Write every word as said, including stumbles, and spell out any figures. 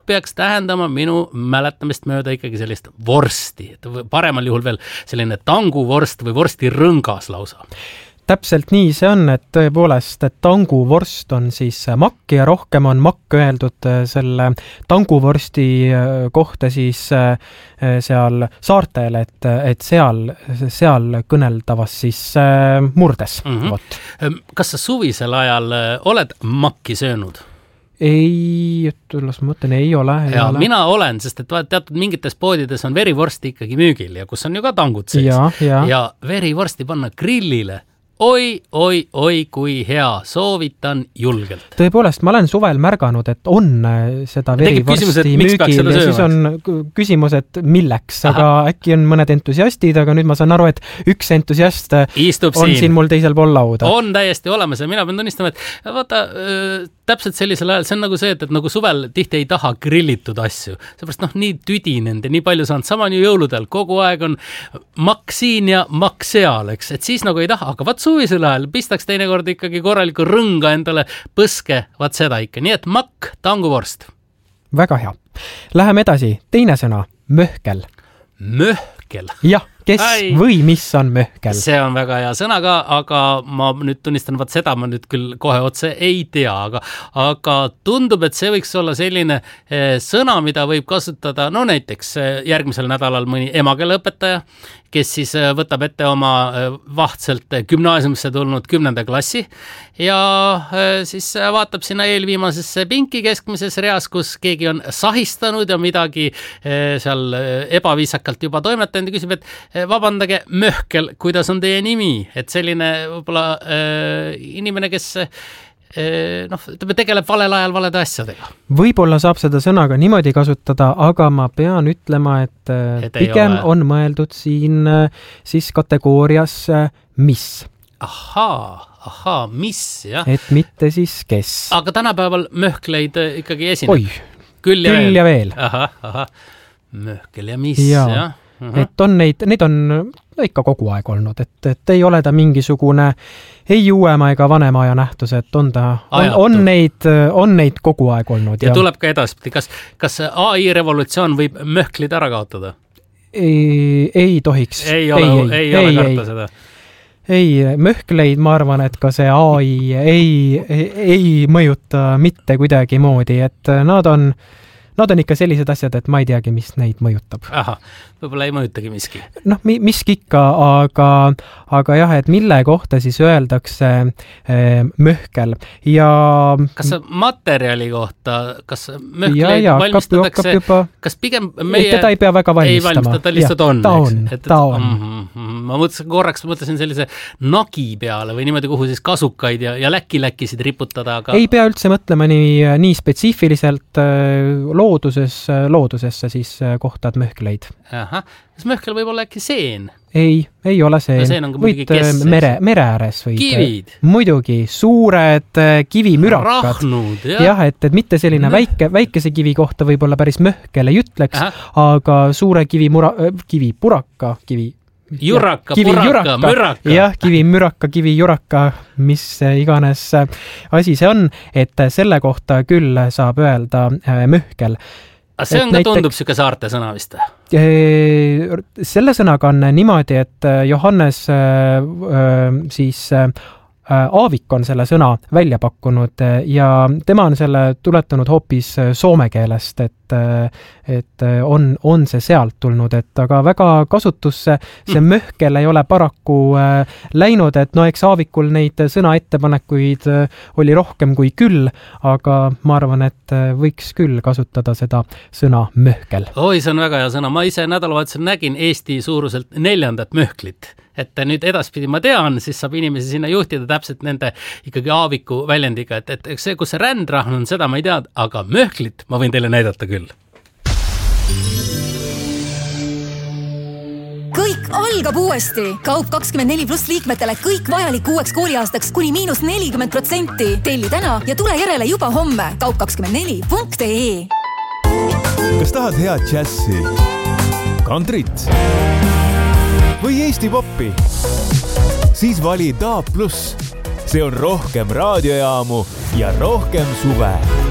peaks tähendama minu mäletamist mööda ikkagi sellist vorsti, et paremal juhul veel selline tanguvorst või vorstirõngas lausa. Täpselt nii see on, et tõepoolest et tanguvorst on siis makk ja rohkem on makk öeldud selle tanguvorsti kohta siis seal saartel, et, et seal, seal kõneldavas siis murdes. Mm-hmm. Kas sa suvisel ajal oled makki söönud? Ei, las ma mõtlen, ei ole. Ei ja ole. Mina olen, sest et teatud mingites poodides on verivorsti ikkagi müügil ja kus on ju ka tangud sees. Ja, ja. ja verivorsti panna grillile. Oi, oi, oi, kui hea. Soovitan julgelt. Tõepoolest, ma olen suvel märganud, et on seda verivorsti müügil ja siis on küsimus, et milleks, aga Aha. äkki on mõned entusiastid, aga nüüd ma saan aru, et üks entusiast Istub on siin. siin mul teisel pool lauda. On täiesti olemas ja mina pean tunnistama, et vaata, täpselt sellisel ajal, see on nagu see, et, et nagu suvel tihti ei taha grillitud asju. Seepärast noh, nii tüdinend ja nii palju saanud, sama nii jõuludel, kogu aeg on makk siin ja makk seal, eks, et siis nagu ei taha, aga vaat suvisel ajal pistaks teinekord ikkagi korraliku rõnga endale põske, vaat seda ikka. Nii et makk, tanguvorst. Väga hea. Läheme edasi. Teine sõna, möhkel. Möhkel? Jah, kes Ai. või mis on möhkel? See on väga hea sõna ka, aga ma nüüd tunnistan, vaat seda ma nüüd küll kohe otse ei tea, aga, aga tundub, et see võiks olla selline eh, sõna, mida võib kasutada, no näiteks eh, järgmisel nädalal mõni emakeeleõpetaja, kes siis võtab ette oma vahtselt gümnaasiumisse tulnud kümnenda klassi ja siis vaatab sinna eelviimasesse pinki keskmises reas, kus keegi on sahistanud ja midagi seal ebaviisakalt juba toimetanud ja küsib, et vabandage, möhkel, kuidas on teie nimi? Et selline võib-olla äh, inimene, kes noh, tegeleb valel ajal valede asjadega. Võib-olla saab seda sõnaga niimoodi kasutada, aga ma pean ütlema, et, et pigem on mõeldud siin siis kategoorias mis. Ahaa, ahaa, mis, jah. Et mitte siis kes. Aga tänapäeval möhkleid ikkagi esineb. Oi, küll ja veel. Ja veel. Aha, aha, möhkel ja mis, ja. jah. Uh-huh. Et on neid, neid on ikka kogu aeg olnud, et, et ei ole ta mingisugune ei uuema ega vanema aja nähtus, et on ta, on, on, neid, on neid kogu aeg olnud. Ja, ja tuleb ka edaspidi. Kas, kas A I revolutsioon võib möhklid ära kaotada? Ei, ei tohiks. Ei ole, ei, ei, ei ole karta ei. Seda. Ei, möhkleid ma arvan, et ka see A I ei, ei, ei mõjuta mitte kuidagi moodi, et nad on Nad on ikka sellised asjad, et ma ei teagi, mis neid mõjutab. Aha, võib-olla ei mõjutagi miski. Noh, miski ikka, aga, aga jah, et mille kohta siis öeldakse eh, möhkel. Ja... Kas materjali kohta, kas möhkleid ja, ja, valmistatakse, juba... kas pigem meie... Teda ei pea väga valmistama. Ei valmista, ta lihtsalt ja, on. Ta on, et, et, ta on. Mm-hmm, ma mõtlesin, korraks mõtlesin sellise nagi peale või niimoodi, kuhu siis kasukaid ja, ja läki-läkisid riputada. Aga... Ei pea üldse mõtlema nii, nii spetsiifiliselt loo looduses, loodusesse siis kohtad möhkleid. Aha. Kas möhkel võib olla äkki seen? Ei, ei ole seen. seen on võid kes, mere, mere ääres võid. Kivid? Muidugi, suured kivimürakad. Rahnud, jah. jah, et, et mitte selline väike, väikese kivi kohta võib-olla päris möhkel ei ütleks, Aha. aga suure kivi, mura, kivi puraka, kivi Juraka, ja, puraka, juraka, müraka. Jah, kivi müraka, kivi juraka, mis iganes asi see on, et selle kohta küll saab öelda möhkel. See on et ka näiteks, tundub siuke saarte sõna vist? Selle sõnaga on niimoodi, et Johannes siis Aavik on selle sõna välja pakkunud ja tema on selle tuletanud hoopis soome keelest, et, et on, on see sealt tulnud, et aga väga kasutusse see möhkel ei ole paraku läinud, et no eks Aavikul neid sõna ettepanekuid oli rohkem kui küll, aga ma arvan, et võiks küll kasutada seda sõna möhkel. Oi, see on väga hea sõna. Ma ise nädalavahetusel nägin Eesti suuruselt neljandat möhklit. Et nüüd edaspidi ma tean, siis saab inimesi sinna juhtida täpselt nende ikkagi Aaviku väljendiga, et, et see, kus see rändrahn on, seda ma ei tea, aga möhklit ma võin teile näidata küll. Kõik algab uuesti. Kaup kakskümmend neli pluss liikmetele kõik vajalik uueks kooliaastaks kuni miinus nelikümmend protsenti. Telli täna ja tule järele juba homme. kaup kakskümmend neli punkt ee. Kas tahad head džässi? Kantrit? Või Eesti poppi? Siis vali D A B plus. See on rohkem raadiojaamu ja rohkem suve.